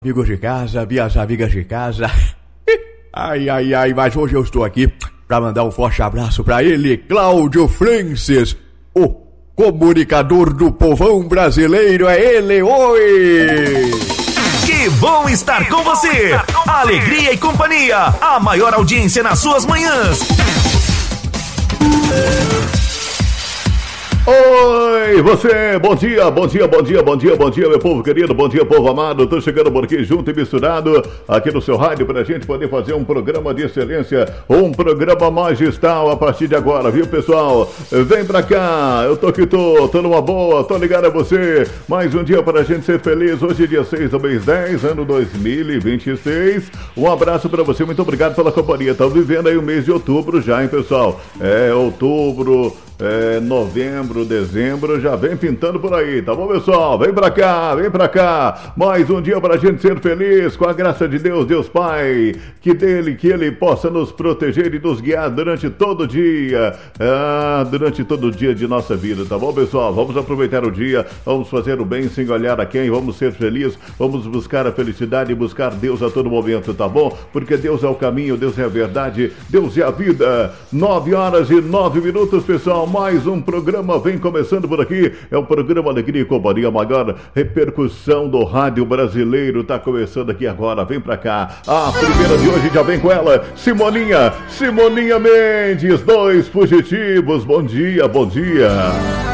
Amigos de casa, minhas amigas de casa. Ai, mas hoje eu estou aqui para mandar um forte abraço para ele, Cláudio Francis, o comunicador do povão brasileiro, é ele, oi! Que bom estar com você! Alegria e companhia, a maior audiência nas suas manhãs. Oi, você, bom dia, meu povo querido, bom dia, povo amado. Tô chegando por aqui junto e misturado aqui no seu rádio pra gente poder fazer um programa de excelência, um programa magistral a partir de agora, viu, pessoal? Vem pra cá, eu tô aqui, tô numa boa, tô ligado a você. Mais um dia pra gente ser feliz, hoje dia 6 do mês 10, ano 2026. Um abraço pra você, muito obrigado pela companhia. Tá vivendo aí o mês de outubro já, hein, pessoal? Outubro, novembro, dezembro, já vem pintando por aí, tá bom, pessoal? Vem pra cá, mais um dia pra gente ser feliz, com a graça de Deus, Deus Pai, que Ele possa nos proteger e nos guiar durante todo o dia, durante todo o dia de nossa vida, tá bom, pessoal? Vamos aproveitar o dia, vamos fazer o bem sem olhar a quem, vamos ser felizes, vamos buscar a felicidade e buscar Deus a todo momento, tá bom? Porque Deus é o caminho, Deus é a verdade, Deus é a vida. 9h09, pessoal. Mais um programa vem começando por aqui, é o programa Alegria e Companhia, a maior repercussão do rádio brasileiro, tá começando aqui agora, vem pra cá, a primeira de hoje já vem com ela, Simoninha Mendes, dois fugitivos, bom dia.